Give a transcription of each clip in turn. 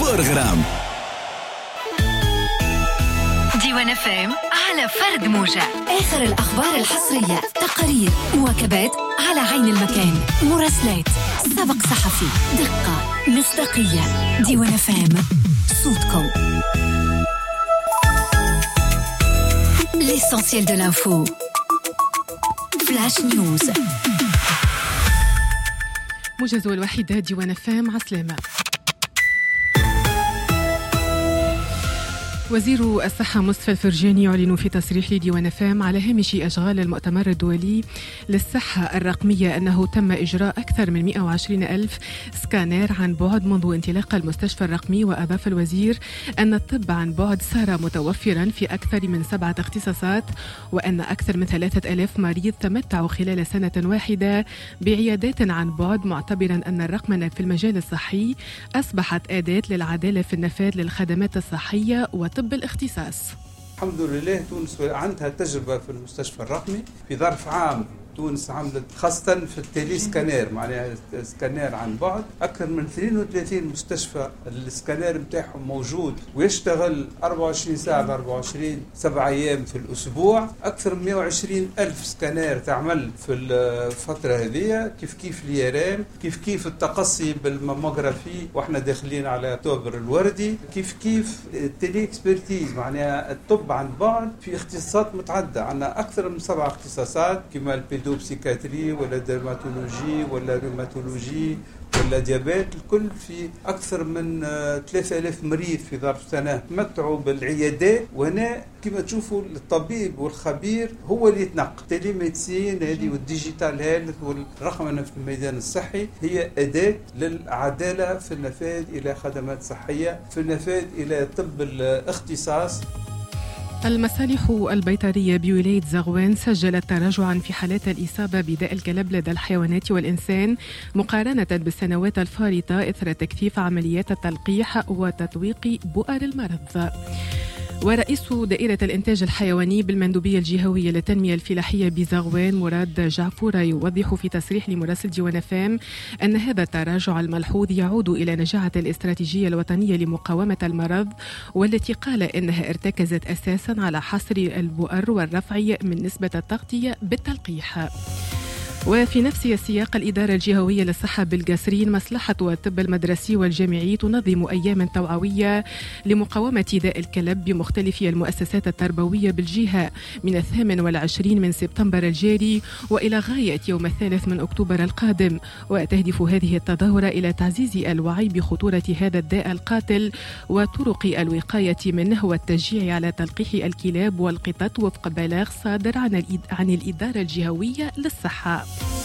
بروغرام ديوان FM على فرد موجة. آخر الأخبار الحصرية، تقارير، مواكبات على عين المكان، مراسلات، سبق صحفي، دقة، مصداقية. ديوان FM، صوتكم. L'essentiel de l'info. Flash News. موجز الوحيدة ديوان FM. عسلامة. وزير الصحة مصطفى الفرجاني يعلن في تصريح لديوان FM على هامش أشغال المؤتمر الدولي للصحة الرقمية أنه تم إجراء أكثر من 120 ألف سكانير عن بعد منذ انطلاق المستشفى الرقمي. وأضاف الوزير أن الطب عن بعد صار متوفرا في أكثر من 7 اختصاصات، وأن أكثر من 3000 مريض تمتعوا خلال سنة واحدة بعيادات عن بعد، معتبرا أن الرقمنة في المجال الصحي أصبحت أداة للعدالة في النفاذ للخدمات الصحية وطب الاختصاص. الحمد لله تونس عندها تجربة في المستشفى الرقمي. في ظرف عام تونس عملت خاصة في التيلي سكانير، معناها سكانير عن بعد، أكثر من 32 مستشفى السكانير متاعهم موجود ويشتغل 24 ساعة ب 24 7 أيام في الأسبوع. أكثر من 120 ألف سكانير تعمل في الفترة هذه. كيف اليرام، كيف التقصي بالماموغرافي وإحنا داخلين على أكتوبر الوردي، كيف التيلي اكسبرتيز، معناها الطب عن بعد في اختصاصات متعددة. عندنا أكثر من 7 اختصاصات كما البيدوبسيكاتري ولا ديرماتولوجي ولا روماتولوجي ولا ديابيت، الكل في أكثر من 3000 مريض في ظرف سنة تمتعوا بالعيادات. وهنا كما تشوفوا الطبيب والخبير هو اللي يتنقل. تيلي ميديسين هذه والديجيتال هيلث والرقمنة في الميدان الصحي هي أداة للعدالة في النفاذ إلى خدمات صحية، في النفاذ إلى طب الاختصاص. المصالح البيطرية بولاية زغوان سجلت تراجعا في حالات الإصابة بداء الكلب لدى الحيوانات والإنسان مقارنة بالسنوات الفارطة إثر تكثيف عمليات التلقيح وتطويق بؤر المرض. ورئيس دائرة الإنتاج الحيواني بالمندوبية الجهوية للتنمية الفلاحية بزغوان مراد جعفورة يوضح في تصريح لمراسل ديوان FM أن هذا التراجع الملحوظ يعود إلى نجاعة الاستراتيجية الوطنية لمقاومة المرض، والتي قال إنها ارتكزت أساسا على حصر البؤر والرفع من نسبة التغطية بالتلقيح. وفي نفس السياق، الإدارة الجهوية للصحة بالقصرين مصلحة الطب المدرسي والجامعي تنظم أيام توعوية لمقاومة داء الكلب بمختلف المؤسسات التربوية بالجهة من 28 من سبتمبر الجاري وإلى غاية يوم 3 من أكتوبر القادم. وتهدف هذه التظاهرة إلى تعزيز الوعي بخطورة هذا الداء القاتل وطرق الوقاية منه والتشجيع على تلقيح الكلاب والقطط وفق بلاغ صادر عن الإدارة الجهوية للصحة.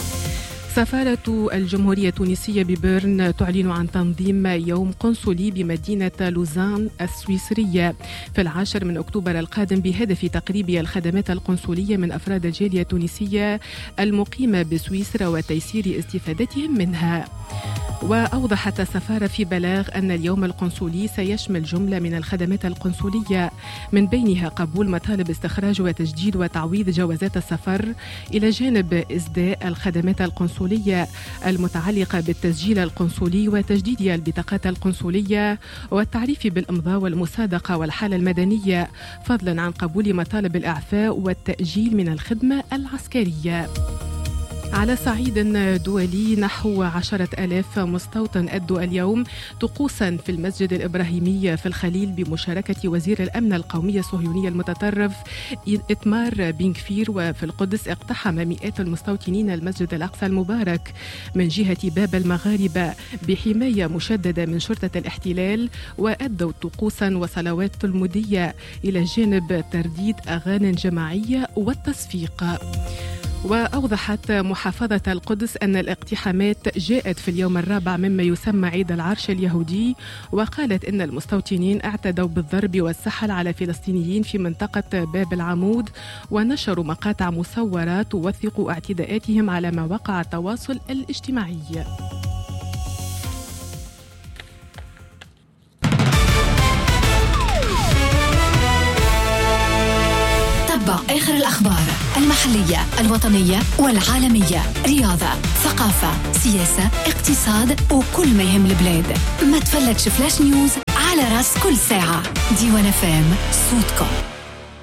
سفارة الجمهورية التونسية ببيرن تعلن عن تنظيم يوم قنصلي بمدينة لوزان السويسرية في 10 من أكتوبر القادم بهدف تقريب الخدمات القنصلية من أفراد الجالية التونسية المقيمة بسويسرا وتيسير استفادتهم منها. وأوضحت السفارة في بلاغ أن اليوم القنصلي سيشمل جملة من الخدمات القنصلية من بينها قبول مطالب استخراج وتجديد وتعويض جوازات السفر، إلى جانب إسداء الخدمات القنصلية المتعلقة بالتسجيل القنصلي وتجديد البطاقات القنصلية والتعريف بالإمضاء والمصادقة والحالة المدنية، فضلا عن قبول مطالب الإعفاء والتأجيل من الخدمة العسكرية. على صعيد دولي، نحو 10,000 مستوطن أدوا اليوم طقوسا في المسجد الإبراهيمي في الخليل بمشاركة وزير الأمن القومي الصهيوني المتطرف إتمار بن كفير. وفي القدس اقتحم مئات المستوطنين المسجد الأقصى المبارك من جهة باب المغاربة بحماية مشددة من شرطة الاحتلال، وأدوا طقوسا وصلوات تلمودية إلى جانب ترديد أغاني جماعية والتصفيق. وأوضحت محافظة القدس أن الاقتحامات جاءت في اليوم الرابع مما يسمى عيد العرش اليهودي، وقالت إن المستوطنين اعتدوا بالضرب والسحل على فلسطينيين في منطقة باب العمود، ونشروا مقاطع مصورة توثق اعتداءاتهم على مواقع التواصل الاجتماعي. آخر الأخبار المحلية الوطنية والعالمية، رياضة، ثقافة، سياسة، اقتصاد وكل ما يهم البلاد. ما تفلتش فلاش نيوز على راس كل ساعة. ديوان FM صوتكم.